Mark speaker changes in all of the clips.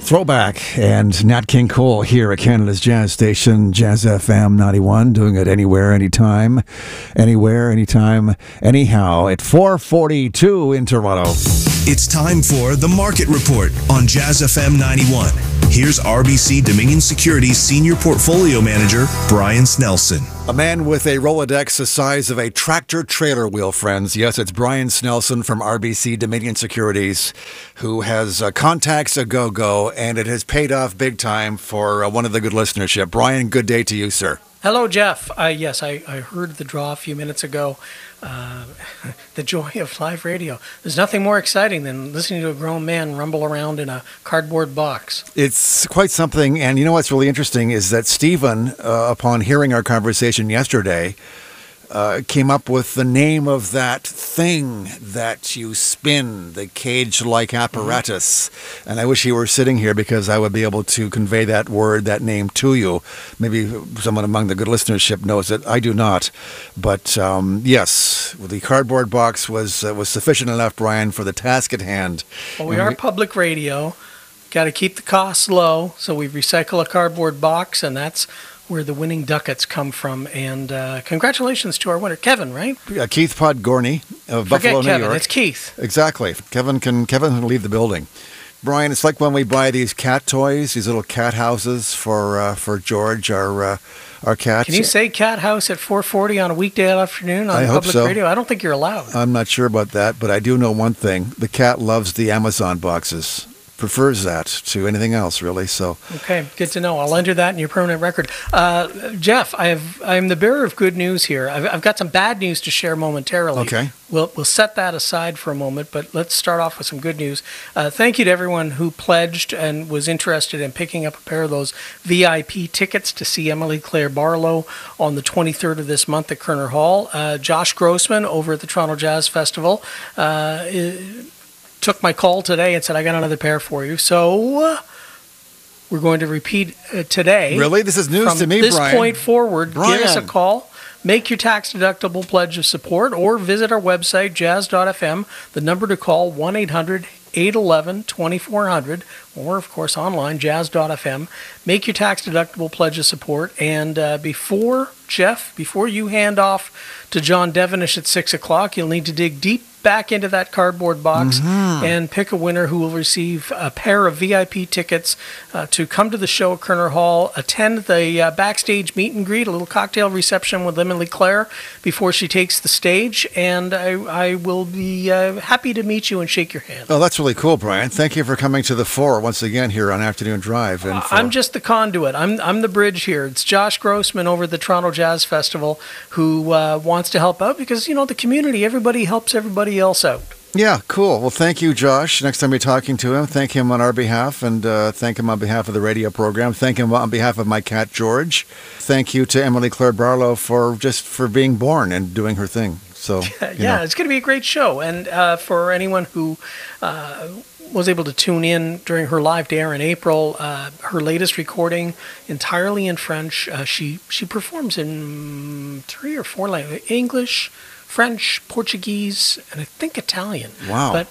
Speaker 1: Throwback and Nat King Cole here at Canada's Jazz Station, Jazz FM 91, doing it anywhere, anytime, anyhow, at 4:42 in Toronto.
Speaker 2: It's time for The Market Report on Jazz FM 91. Here's RBC Dominion Securities Senior Portfolio Manager, Brian Snelson.
Speaker 1: A man with a Rolodex the size of a tractor trailer wheel, friends. Yes, it's Brian Snelson from RBC Dominion Securities, who has contacts a go-go, and it has paid off big time for one of the good listenership. Brian, good day to you, sir.
Speaker 3: Hello, Jeff. Yes, I heard the draw a few minutes ago. The joy of live radio. There's nothing more exciting than listening to a grown man rumble around in a cardboard box.
Speaker 1: It's quite something, and you know what's really interesting is that Stephen, upon hearing our conversation yesterday, came up with the name of that thing that you spin, the cage-like apparatus. Mm-hmm. And I wish he were sitting here because I would be able to convey that word, that name to you. Maybe someone among the good listenership knows it. I do not. But yes, the cardboard box was sufficient enough, Brian, for the task at hand.
Speaker 3: Well, we are public radio. Got to keep the costs low, so we recycle a cardboard box, and that's where the winning ducats come from. And congratulations to our winner, Kevin, right?
Speaker 1: Keith Podgorny of Buffalo,
Speaker 3: Kevin,
Speaker 1: New York.
Speaker 3: It's Keith.
Speaker 1: Exactly. Kevin can leave the building. Brian, it's like when we buy these cat toys, these little cat houses for George, our cat.
Speaker 3: Can you say cat house at 4:40 on a weekday afternoon on public radio? I don't think you're allowed.
Speaker 1: I'm not sure about that, but I do know one thing. The cat loves the Amazon boxes. Prefers that to anything else, really. So
Speaker 3: okay, good to know. I'll enter that in your permanent record. Jeff, I'm the bearer of good news here. I've got some bad news to share momentarily.
Speaker 1: Okay.
Speaker 3: We'll set that aside for a moment, but let's start off with some good news. Thank you to everyone who pledged and was interested in picking up a pair of those VIP tickets to see Emily Claire Barlow on the 23rd of this month at Kerner Hall. Josh Grossman over at the Toronto Jazz Festival took my call today and said, I got another pair for you. So we're going to repeat today.
Speaker 1: Really? This is news to me, Brian.
Speaker 3: From this point forward, give us a call. Make your tax-deductible pledge of support or visit our website, jazz.fm. The number to call, 1-800-811-2400, or, of course, online, jazz.fm. Make your tax-deductible pledge of support. And before you hand off to John Devenish at 6 o'clock, you'll need to dig deep back into that cardboard box and pick a winner who will receive a pair of VIP tickets to come to the show at Kerner Hall, attend the backstage meet and greet, a little cocktail reception with Emily Claire before she takes the stage, and I will be happy to meet you and shake your hand.
Speaker 1: Oh, that's really cool, Brian. Thank you for coming to the fore once again here on Afternoon Drive. And
Speaker 3: I'm just the conduit. I'm the bridge here. It's Josh Grossman over at the Toronto Jazz Festival who wants to help out because, the community, everybody helps everybody else out.
Speaker 1: Yeah, cool. Well, thank you, Josh. Next time you're talking to him, thank him on our behalf and thank him on behalf of the radio program. Thank him on behalf of my cat, George. Thank you to Emily Claire Barlow for being born and doing her thing. So,
Speaker 3: it's going to be a great show. And for anyone who was able to tune in during her live day in April, her latest recording, entirely in French. She performs in 3 or 4 languages: English, French, Portuguese, and I think Italian.
Speaker 1: Wow.
Speaker 3: But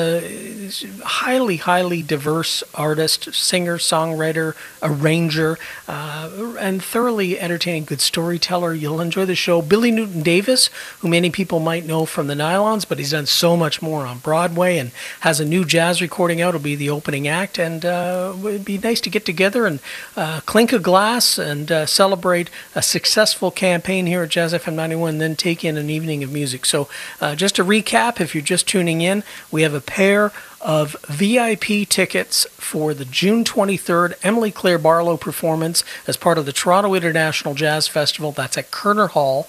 Speaker 3: highly, highly diverse artist, singer, songwriter, arranger, and thoroughly entertaining, good storyteller. You'll enjoy the show. Billy Newton Davis, who many people might know from the Nylons, but he's done so much more on Broadway and has a new jazz recording out. It'll be the opening act, and it'd be nice to get together and clink a glass and celebrate a successful campaign here at Jazz FM 91, and then take in an evening of music. So just to recap, if you're just tuning in, we have a pair of VIP tickets for the June 23rd Emily Claire Barlow performance as part of the Toronto International Jazz Festival. That's at Kerner Hall.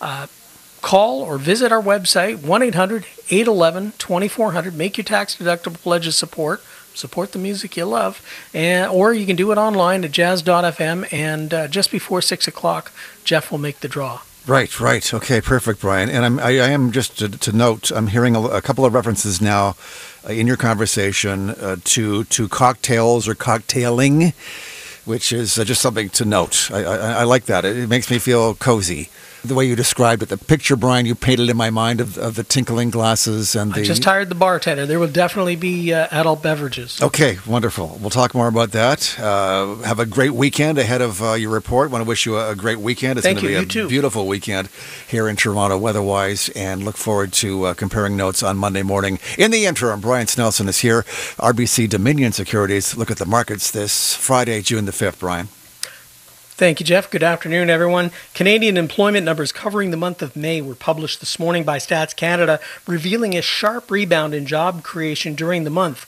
Speaker 3: Call or visit our website, 1-800-811-2400. Make your tax-deductible pledge of support. Support the music you love. Or you can do it online at jazz.fm, and just before 6 o'clock, Jeff will make the draw.
Speaker 1: Right. Okay, perfect, Brian. And I am just to note, I'm hearing a couple of references now in your conversation to cocktails or cocktailing, which is just something to note. I like that. It makes me feel cozy. The way you described it, the picture, Brian, you painted in my mind of the tinkling glasses and the...
Speaker 3: I just hired the bartender. There will definitely be adult beverages.
Speaker 1: Okay, wonderful. We'll talk more about that. Have a great weekend ahead of your report. Want to wish you a great weekend. It's going to be a beautiful weekend here in Toronto weather-wise, and look forward to comparing notes on Monday morning. In the interim, Brian Snelson is here, RBC Dominion Securities. Look at the markets this Friday, June the 5th, Brian.
Speaker 3: Thank you, Jeff. Good afternoon, everyone. Canadian employment numbers covering the month of May were published this morning by Stats Canada, revealing a sharp rebound in job creation during the month.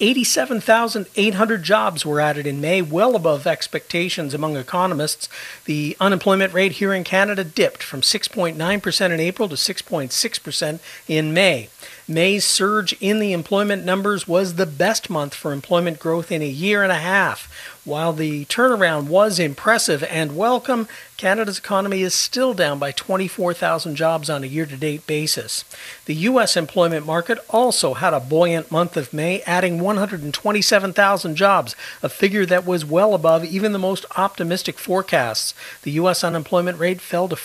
Speaker 3: 87,800 jobs were added in May, well above expectations among economists. The unemployment rate here in Canada dipped from 6.9% in April to 6.6% in May. May's surge in the employment numbers was the best month for employment growth in a year and a half. While the turnaround was impressive and welcome, Canada's economy is still down by 24,000 jobs on a year-to-date basis. The U.S. employment market also had a buoyant month of May, adding 127,000 jobs, a figure that was well above even the most optimistic forecasts. The U.S. unemployment rate fell to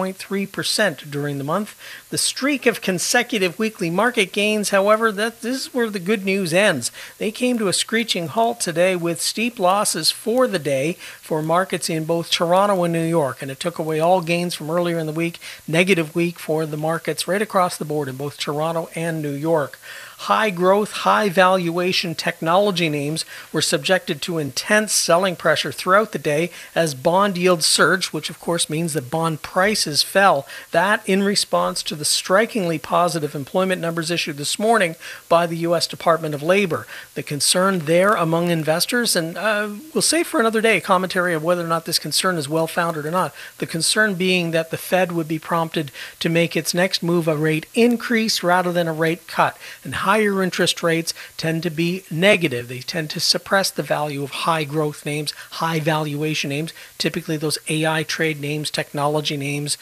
Speaker 3: 4.3% during the month. The streak of consecutive weekly market gains, however, this is where the good news ends. They came to a screeching halt today with steep losses for the day for markets in both Toronto and New York, and it took away all gains from earlier in the week. Negative week for the markets right across the board in both Toronto and New York. High growth, high valuation technology names were subjected to intense selling pressure throughout the day as bond yields surged, which of course means that bond prices fell. That in response to the strikingly positive employment numbers issued this morning by the U.S. Department of Labor. The concern there among investors, and we'll save for another day a commentary of whether or not this concern is well-founded or not. The concern being that the Fed would be prompted to make its next move a rate increase rather than a rate cut. And higher interest rates tend to be negative. They tend to suppress the value of high growth names, high valuation names, typically those AI trade names, technology names,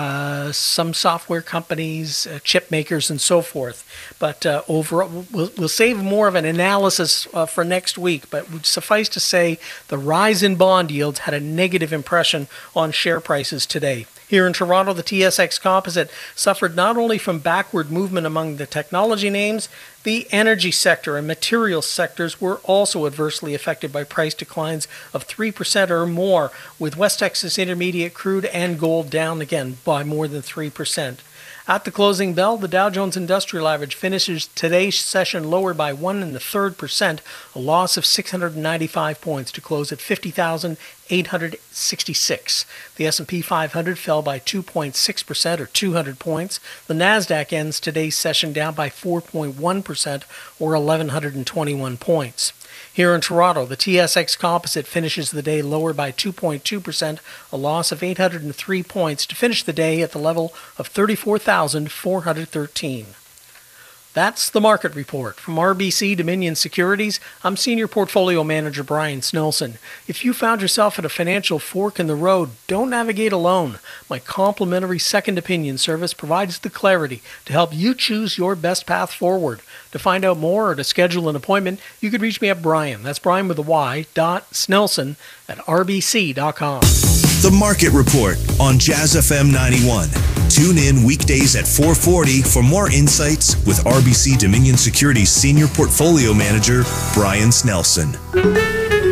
Speaker 3: some software companies, chip makers, and so forth. But overall, we'll save more of an analysis for next week, but would suffice to say the rise in bond yields had a negative impression on share prices today. Here in Toronto, the TSX Composite suffered not only from backward movement among the technology names, the energy sector and materials sectors were also adversely affected by price declines of 3% or more, with West Texas Intermediate crude and gold down again by more than 3%. At the closing bell, the Dow Jones Industrial Average finishes today's session lower by 1.33%, a loss of 695 points to close at 50,866. The S&P 500 fell by 2.6% or 200 points. The Nasdaq ends today's session down by 4.1% or 1,121 points. Here in Toronto, the TSX Composite finishes the day lower by 2.2%, a loss of 803 points to finish the day at the level of 34,413. That's the market report. From RBC Dominion Securities, I'm Senior Portfolio Manager Brian Snelson. If you found yourself at a financial fork in the road, don't navigate alone. My complimentary second opinion service provides the clarity to help you choose your best path forward. To find out more or to schedule an appointment, you could reach me at Brian, that's Brian with a Y, .Snelson at rbc.com.
Speaker 2: The Market Report on Jazz FM 91. Tune in weekdays at 4:40 for more insights with RBC Dominion Securities Senior Portfolio Manager Brian Snelson.